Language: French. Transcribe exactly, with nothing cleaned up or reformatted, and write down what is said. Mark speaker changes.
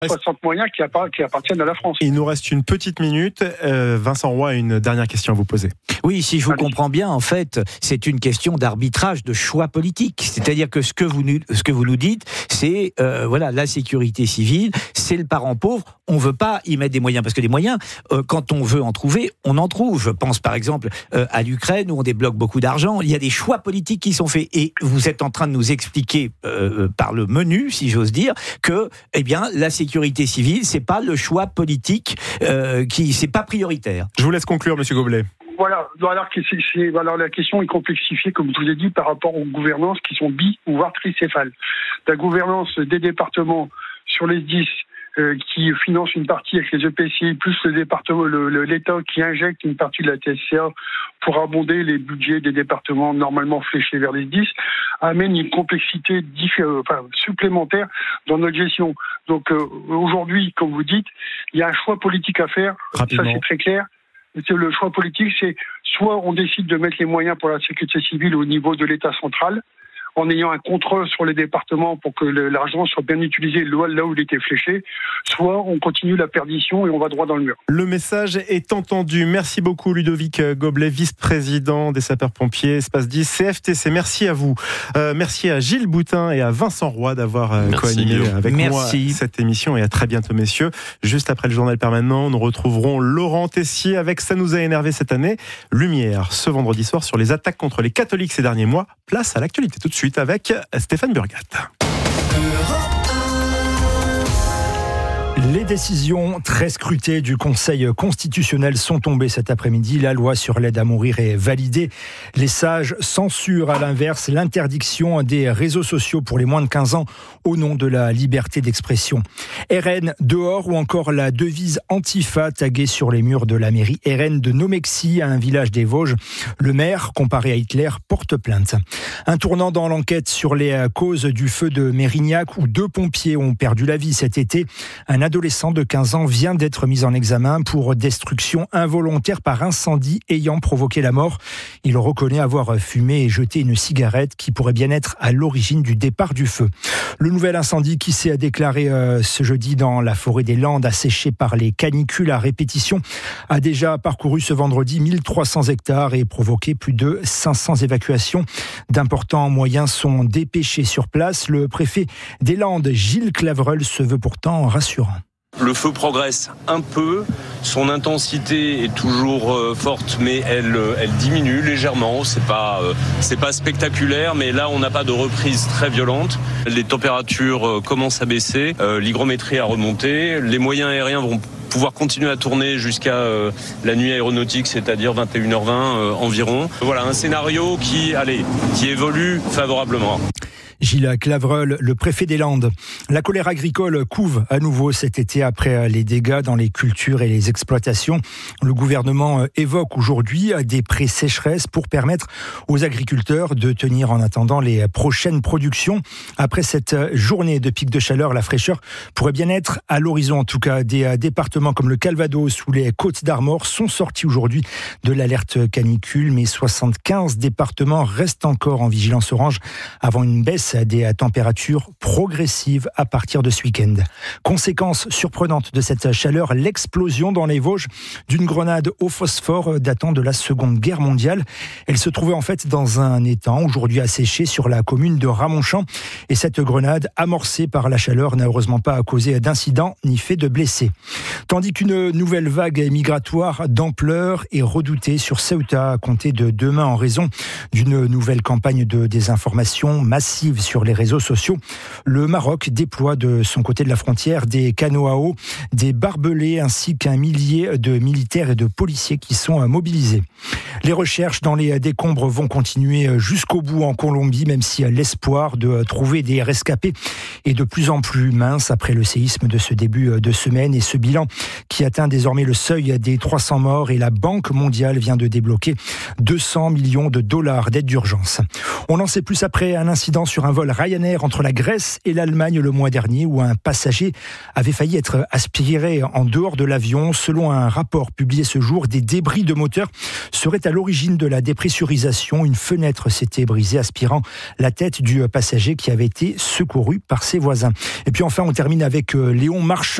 Speaker 1: soixante moyens qui, appart- qui appartiennent à la France.
Speaker 2: Il nous reste une petite minute. Euh, Vincent Roy a une dernière question à vous poser.
Speaker 3: Oui, si je vous
Speaker 1: Allez.
Speaker 3: comprends bien, en fait, c'est une question d'arbitrage, de choix politique. C'est-à-dire que ce que vous nous, ce que vous nous dites, c'est euh, voilà, la sécurité civile, c'est le parent pauvre. On veut pas y mettre des moyens parce que des moyens, euh, quand on veut en trouver, on en trouve. Je pense par exemple euh, à l'Ukraine où on débloque beaucoup d'argent. Il y a des choix politiques qui sont faits et vous êtes en train de nous expliquer euh, par le menu, si j'ose dire, que eh bien la sécurité civile, c'est pas le choix politique euh, qui, c'est pas prioritaire.
Speaker 2: Je vous laisse conclure, Monsieur Goblet.
Speaker 1: Voilà, alors, c'est, c'est, alors la question est complexifiée, comme je vous ai dit, par rapport aux gouvernances qui sont bi- ou voire tricéphales. La gouvernance des départements sur les dix euh, qui finance une partie avec les E P C I, plus le département, le, le, l'État qui injecte une partie de la T S C A pour abonder les budgets des départements normalement fléchés vers les dix, amène une complexité diff- euh, enfin, supplémentaire dans notre gestion. Donc euh, aujourd'hui, comme vous dites, il y a un choix politique à faire,
Speaker 2: Rapidement.
Speaker 1: ça c'est très clair. Le choix politique, c'est soit on décide de mettre les moyens pour la sécurité civile au niveau de l'État central, en ayant un contrôle sur les départements pour que le, l'argent soit bien utilisé là où il était fléché, soit on continue la perdition et on va droit dans le mur.
Speaker 2: Le message est entendu. Merci beaucoup Ludovic Goblet, vice-président des sapeurs-pompiers, Espace dix, C F T C. Merci à vous. Euh, merci à Gilles Boutin et à Vincent Roy d'avoir euh, co-animé avec
Speaker 3: merci.
Speaker 2: moi cette émission et à très bientôt messieurs. Juste après le journal permanent, nous retrouverons Laurent Tessier avec Ça nous a énervé cette année. Lumière ce vendredi soir sur les attaques contre les catholiques ces derniers mois. Place à l'actualité tout de suite avec Stéphane Burgat.
Speaker 4: Les décisions très scrutées du Conseil constitutionnel sont tombées cet après-midi. La loi sur l'aide à mourir est validée. Les sages censurent à l'inverse l'interdiction des réseaux sociaux pour les moins de quinze ans au nom de la liberté d'expression. R N dehors ou encore la devise Antifa taguée sur les murs de la mairie R N de Nomexy, un village des Vosges. Le maire, comparé à Hitler, porte plainte. Un tournant dans l'enquête sur les causes du feu de Mérignac où deux pompiers ont perdu la vie cet été. Un adolescent de quinze ans vient d'être mis en examen pour destruction involontaire par incendie ayant provoqué la mort. Il reconnaît avoir fumé et jeté une cigarette qui pourrait bien être à l'origine du départ du feu. Le nouvel incendie qui s'est déclaré euh, ce jeudi dans la forêt des Landes, asséché par les canicules à répétition, a déjà parcouru ce vendredi mille trois cents hectares et provoqué plus de cinq cents évacuations. D'importants moyens sont dépêchés sur place. Le préfet des Landes, Gilles Clavreul, se veut pourtant rassurant.
Speaker 5: Le feu progresse un peu, son intensité est toujours euh, forte, mais elle, euh, elle diminue légèrement. C'est pas, euh, c'est pas spectaculaire, mais là on n'a pas de reprise très violente. Les températures euh, commencent à baisser, euh, l'hygrométrie a remonté, les moyens aériens vont pouvoir continuer à tourner jusqu'à euh, la nuit aéronautique, c'est-à-dire vingt et une heures vingt euh, environ. Voilà un scénario qui, allez, qui évolue favorablement.
Speaker 4: Gilles Clavreul, le préfet des Landes. La colère agricole couve à nouveau cet été après les dégâts dans les cultures et les exploitations. Le gouvernement évoque aujourd'hui des pré-sécheresses pour permettre aux agriculteurs de tenir en attendant les prochaines productions. Après cette journée de pic de chaleur, la fraîcheur pourrait bien être à l'horizon. En tout cas, des départements comme le Calvados ou les Côtes d'Armor sont sortis aujourd'hui de l'alerte canicule, mais soixante-quinze départements restent encore en vigilance orange avant une baisse des températures progressives à partir de ce week-end. Conséquence surprenante de cette chaleur, l'explosion dans les Vosges d'une grenade au phosphore datant de la Seconde Guerre mondiale. Elle se trouvait en fait dans un étang, aujourd'hui asséché sur la commune de Ramonchamp. Et cette grenade, amorcée par la chaleur, n'a heureusement pas causé d'incident ni fait de blessés. Tandis qu'une nouvelle vague migratoire d'ampleur est redoutée sur Ceuta à compter de demain en raison d'une nouvelle campagne de désinformation massive sur les réseaux sociaux. Le Maroc déploie de son côté de la frontière des canots à eau, des barbelés ainsi qu'un millier de militaires et de policiers qui sont mobilisés. Les recherches dans les décombres vont continuer jusqu'au bout en Colombie, même si l'espoir de trouver des rescapés est de plus en plus mince après le séisme de ce début de semaine et ce bilan qui atteint désormais le seuil des trois cents morts et la Banque mondiale vient de débloquer deux cents millions de dollars d'aide d'urgence. On en sait plus après un incident sur un un vol Ryanair entre la Grèce et l'Allemagne le mois dernier où un passager avait failli être aspiré en dehors de l'avion. Selon un rapport publié ce jour, des débris de moteur seraient à l'origine de la dépressurisation. Une fenêtre s'était brisée, aspirant la tête du passager qui avait été secouru par ses voisins. Et puis enfin, on termine avec Léon Marchand.